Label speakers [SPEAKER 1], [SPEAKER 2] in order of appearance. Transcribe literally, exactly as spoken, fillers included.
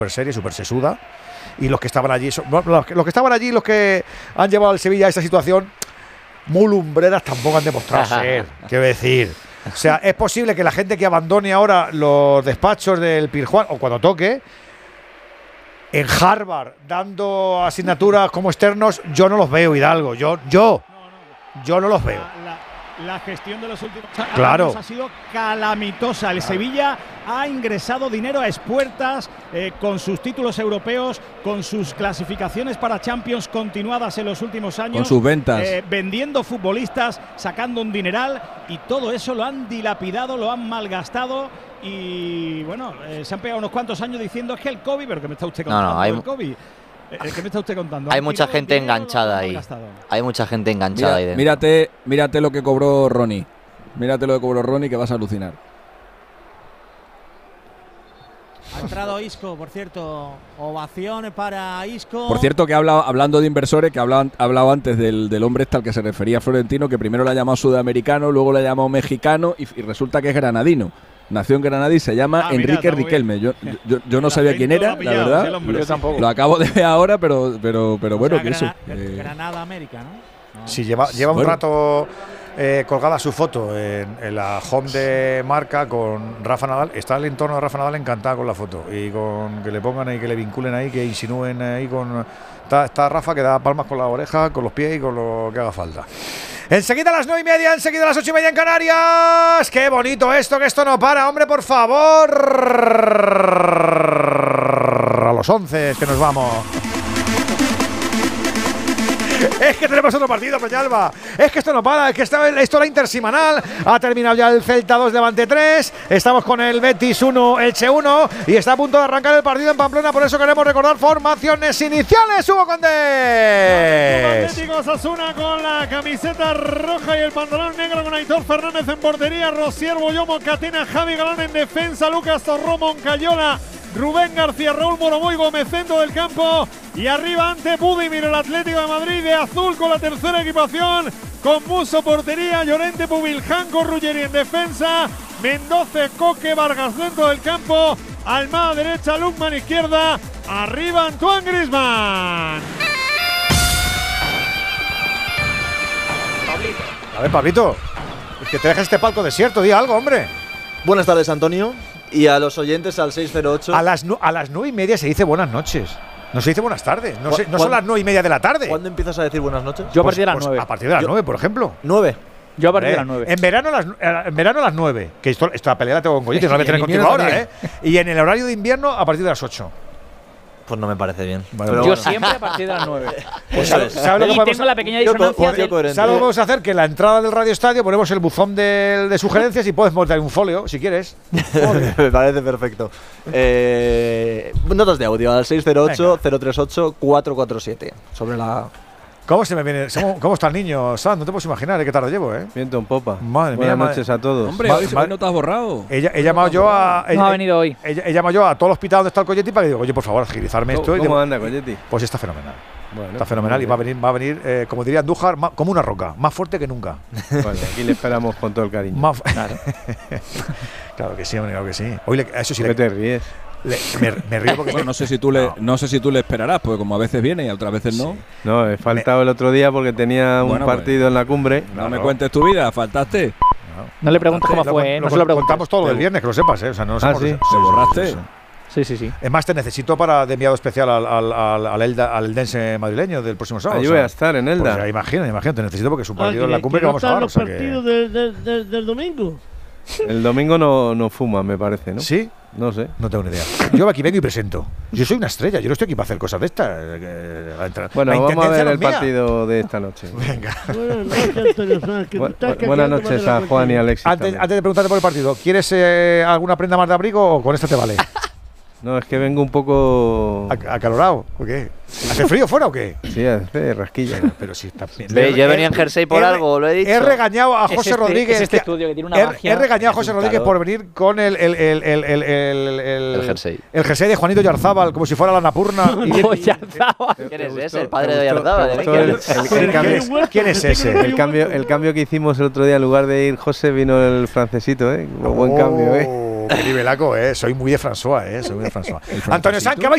[SPEAKER 1] súper seria, súper sesuda. Y los que estaban allí, los que, los que estaban allí, los que han llevado al Sevilla a esta situación, muy lumbreras tampoco han demostrado ser. Quiero decir, o sea, es posible que la gente que abandone ahora los despachos del Pizjuán, o cuando toque, en Harvard, dando asignaturas como externos, yo no los veo, Hidalgo. Yo, yo, yo no los veo.
[SPEAKER 2] La, la gestión de los últimos
[SPEAKER 1] claro.
[SPEAKER 2] años ha sido calamitosa. El claro. Sevilla ha ingresado dinero a expuertas eh, con sus títulos europeos, con sus clasificaciones para Champions continuadas en los últimos años.
[SPEAKER 3] Con sus ventas.
[SPEAKER 2] Eh, vendiendo futbolistas, sacando un dineral y todo eso lo han dilapidado, lo han malgastado. Y bueno, eh, se han pegado unos cuantos años diciendo es que el COVID, pero que me está usted contando,
[SPEAKER 4] no, no, hay,
[SPEAKER 2] el COVID. Eh, ¿Qué me está usted contando?
[SPEAKER 4] Hay mucha gente enganchada ahí. Hay mucha gente enganchada
[SPEAKER 3] Mira,
[SPEAKER 4] ahí dentro.
[SPEAKER 3] Mírate, mírate lo que cobró Ronnie. Mírate lo que cobró Ronnie, que vas a alucinar.
[SPEAKER 5] Ha entrado Isco, por cierto. Ovaciones para Isco.
[SPEAKER 3] Por cierto, que habla, hablando de inversores, que ha hablado, hablado antes del, del hombre este al que se refería Florentino, que primero lo ha llamado sudamericano, luego lo ha llamado mexicano y, y resulta que es granadino. Nació en Granada y se llama ah, Enrique mira, Riquelme. Yo, yo, yo no sabía quién era, la verdad.
[SPEAKER 2] Sí, hombre, yo tampoco.
[SPEAKER 3] Lo acabo de ver ahora, pero, pero, pero bueno,
[SPEAKER 5] sea,
[SPEAKER 3] que
[SPEAKER 5] Grana,
[SPEAKER 3] eso. Eh,
[SPEAKER 5] Granada, América, ¿no? no.
[SPEAKER 1] Sí, lleva, lleva
[SPEAKER 3] bueno.
[SPEAKER 1] un rato eh, colgada su foto en, en la home de Marca con Rafa Nadal. Está el entorno de Rafa Nadal encantado con la foto y con que le pongan ahí, que le vinculen ahí, que insinúen ahí con. Está, está Rafa que da palmas con la oreja, con los pies y con lo que haga falta. Enseguida a las nueve y media, enseguida a las ocho y media en Canarias. ¡Qué bonito esto, que esto no para! ¡Hombre, por favor! A los once, que nos vamos. Es que tenemos otro partido, Peñalba. Es que esto no para, es que esto es la intersemanal. Ha terminado ya el Celta dos, Levante tres. Estamos con el Betis uno, Elche uno. Y está a punto de arrancar el partido en Pamplona. Por eso queremos recordar formaciones iniciales. Hugo Condés.
[SPEAKER 2] Atlético Osasuna con la camiseta roja y el pantalón negro, con Aitor Fernández en portería, Rosier Boyomo, Catena, Javi Galán en defensa, Lucas Torró, Moncayola, Rubén García, Raúl Moroboy, Gómez, centro del campo. Y arriba ante Budimir, el Atlético de Madrid de azul con la tercera equipación, con Musso portería, Llorente, Pubiljanco, Ruggeri en defensa, Mendoza, Coque, Vargas dentro del campo, Almada derecha, Lukman izquierda, arriba Antoine Griezmann.
[SPEAKER 1] A ver, Pablito, es que te dejas este palco desierto, di algo, hombre.
[SPEAKER 6] Buenas tardes, Antonio, y a los oyentes al seis cero ocho.
[SPEAKER 1] A las, a las nueve y media se dice buenas noches. No se dice buenas tardes. No, se, no son las nueve y media de la tarde.
[SPEAKER 6] ¿Cuándo empiezas a decir buenas noches?
[SPEAKER 7] Yo a
[SPEAKER 1] Pues,
[SPEAKER 7] partir de las
[SPEAKER 1] pues
[SPEAKER 7] nueve.
[SPEAKER 1] a partir de las
[SPEAKER 6] Yo-
[SPEAKER 1] nueve, por ejemplo.
[SPEAKER 6] ¿Nueve?
[SPEAKER 7] Yo a partir de
[SPEAKER 1] Eh,
[SPEAKER 7] las nueve.
[SPEAKER 1] En verano a las, en verano a las nueve. Que esto, esta pelea la tengo con Goyete, no la voy a
[SPEAKER 3] Y
[SPEAKER 1] tener
[SPEAKER 3] en
[SPEAKER 1] contigo
[SPEAKER 3] invierno
[SPEAKER 1] ahora, ¿eh? Y en el horario de invierno a partir de las ocho.
[SPEAKER 6] Pues no me parece bien.
[SPEAKER 1] Vale,
[SPEAKER 6] Pero
[SPEAKER 7] Yo
[SPEAKER 6] bueno.
[SPEAKER 7] siempre a partir de las nueve.
[SPEAKER 1] Pues,
[SPEAKER 6] Eso
[SPEAKER 1] ¿sabes,
[SPEAKER 6] es.
[SPEAKER 1] sabes lo que
[SPEAKER 7] Y
[SPEAKER 1] podemos
[SPEAKER 7] tengo la pequeña
[SPEAKER 6] Yo co-
[SPEAKER 7] disonancia
[SPEAKER 6] yo
[SPEAKER 7] del-
[SPEAKER 6] coherente.
[SPEAKER 1] ¿sabes lo que podemos hacer? Que en la entrada del Radio Estadio ponemos el buzón de, de sugerencias y puedes montar un folio, si quieres.
[SPEAKER 6] Me parece perfecto. Eh, notas de audio al seis cero ocho, cero tres ocho, cuatro cuatro siete. Sobre la.
[SPEAKER 1] ¿Cómo se me viene? ¿Cómo, cómo está el niño, Sam? No te puedes imaginar ¿eh? qué tarde llevo, ¿eh?
[SPEAKER 8] Viento en popa.
[SPEAKER 1] Madre
[SPEAKER 8] Buenas
[SPEAKER 1] mía,
[SPEAKER 8] noches a todos.
[SPEAKER 3] Hombre,
[SPEAKER 1] Va-
[SPEAKER 3] hoy,
[SPEAKER 1] va-
[SPEAKER 3] hoy no te has borrado.
[SPEAKER 1] He, he llamado yo a.
[SPEAKER 7] No ha venido hoy.
[SPEAKER 1] He, he llamado yo a todo el hospital donde está el Coyetti para que digo, oye, por favor, agilizarme esto. Y
[SPEAKER 8] ¿Cómo
[SPEAKER 1] digo,
[SPEAKER 8] anda, Coyetti?
[SPEAKER 1] pues está fenomenal.
[SPEAKER 8] Bueno,
[SPEAKER 1] Está fenomenal y va a venir, va a venir eh, como diría Andújar, ma- como una roca, más fuerte que nunca.
[SPEAKER 8] Bueno, aquí le esperamos con todo el cariño.
[SPEAKER 1] Más fu- claro que sí, hombre, claro que sí. Hoy le- eso sí,
[SPEAKER 8] ¿Por
[SPEAKER 1] le,
[SPEAKER 8] qué te ríes?
[SPEAKER 1] le- me, me río porque
[SPEAKER 3] Bueno, no sé si tú le, no sé si tú le esperarás, porque como a veces viene y otras veces no.
[SPEAKER 8] No, he faltado el otro día porque tenía un
[SPEAKER 3] Bueno, pues,
[SPEAKER 8] partido en la cumbre.
[SPEAKER 3] No me cuentes tu vida, faltaste.
[SPEAKER 7] No le preguntes cómo
[SPEAKER 1] lo,
[SPEAKER 7] fue, ¿eh?
[SPEAKER 1] lo
[SPEAKER 7] No se lo
[SPEAKER 1] contamos
[SPEAKER 7] preguntes.
[SPEAKER 1] todo lo del viernes, que lo sepas, ¿eh? O sea, no nos
[SPEAKER 8] Ah,
[SPEAKER 1] hemos-
[SPEAKER 8] ¿sí?
[SPEAKER 3] ¿Te borraste?
[SPEAKER 7] Sí, sí, sí.
[SPEAKER 1] Es más, te necesito para de enviado especial al, al, al, al, Elda- al Eldense madrileño del próximo sábado.
[SPEAKER 8] Allí
[SPEAKER 1] o sea,
[SPEAKER 8] voy a estar en
[SPEAKER 1] pues
[SPEAKER 8] Elda.
[SPEAKER 1] ya imagino, imagino, te necesito porque es un
[SPEAKER 9] Ah,
[SPEAKER 1] partido en la
[SPEAKER 9] que-
[SPEAKER 1] cumbre
[SPEAKER 9] que
[SPEAKER 1] que
[SPEAKER 9] no
[SPEAKER 1] vamos a
[SPEAKER 9] están
[SPEAKER 1] dar. O
[SPEAKER 9] los
[SPEAKER 1] sea que-
[SPEAKER 9] partidos del, del, del, del domingo.
[SPEAKER 8] El domingo no, no fuma, me parece, ¿no?
[SPEAKER 1] ¿Sí?
[SPEAKER 8] No sé.
[SPEAKER 1] No tengo ni idea. Yo aquí vengo y presento. Yo soy una estrella, yo no estoy aquí para hacer cosas de estas. eh, la entra-
[SPEAKER 8] Bueno,
[SPEAKER 1] la
[SPEAKER 8] vamos a
[SPEAKER 1] intendencia
[SPEAKER 8] ver
[SPEAKER 1] no
[SPEAKER 8] el
[SPEAKER 1] es mía.
[SPEAKER 8] partido de esta noche.
[SPEAKER 1] Venga.
[SPEAKER 9] Buenas noches, Antonio Sanz, que tú
[SPEAKER 8] Bu-
[SPEAKER 9] estás que
[SPEAKER 8] buenas
[SPEAKER 9] aquí
[SPEAKER 8] noches
[SPEAKER 9] tomando la
[SPEAKER 8] a Juan y
[SPEAKER 9] cuenta.
[SPEAKER 8] Alexis.
[SPEAKER 1] Antes,
[SPEAKER 8] también.
[SPEAKER 1] antes de preguntarte por el partido, ¿quieres eh, alguna prenda más de abrigo o con esto te vale?
[SPEAKER 8] No, es que vengo un poco.
[SPEAKER 1] ¿Ac- ¿Acalorado? ¿O qué? ¿Hace frío fuera o qué?
[SPEAKER 8] Sí, hace rasquilla.
[SPEAKER 1] Pero si está bien.
[SPEAKER 4] Ve, yo venía en jersey por
[SPEAKER 1] he-
[SPEAKER 4] algo, lo he dicho.
[SPEAKER 1] He regañado a
[SPEAKER 7] Es
[SPEAKER 1] José
[SPEAKER 7] este-
[SPEAKER 1] Rodríguez.
[SPEAKER 7] es este
[SPEAKER 1] que-
[SPEAKER 7] estudio que tiene una
[SPEAKER 1] he,
[SPEAKER 7] magia,
[SPEAKER 1] he regañado a
[SPEAKER 7] es
[SPEAKER 1] José
[SPEAKER 7] un
[SPEAKER 1] Rodríguez
[SPEAKER 7] calor.
[SPEAKER 1] por venir con el, el, el, el, el, el, el-
[SPEAKER 4] El jersey.
[SPEAKER 1] el jersey de Juanito Yarzábal, como si fuera la Napurna. Y-
[SPEAKER 7] Oyarzabal.
[SPEAKER 4] ¿Quién es
[SPEAKER 8] ¿Te
[SPEAKER 4] ese?
[SPEAKER 8] gustó-
[SPEAKER 4] El padre
[SPEAKER 8] te
[SPEAKER 4] de
[SPEAKER 8] gustó-
[SPEAKER 4] Oyarzabal.
[SPEAKER 8] te
[SPEAKER 4] ¿de
[SPEAKER 8] gustó
[SPEAKER 4] qué
[SPEAKER 8] el-
[SPEAKER 4] hablas?
[SPEAKER 8] el- el
[SPEAKER 1] ¿Quién
[SPEAKER 8] cambio-
[SPEAKER 1] es- ¿Quién es ese?
[SPEAKER 8] El cambio, el cambio que hicimos el otro día, en lugar de ir José, vino el francesito, ¿eh? Un buen
[SPEAKER 1] Oh,
[SPEAKER 8] cambio, ¿eh?
[SPEAKER 1] Qué nivelaco, ¿eh? Soy muy de François, ¿eh? Soy muy de François. Antonio Sanz, que vais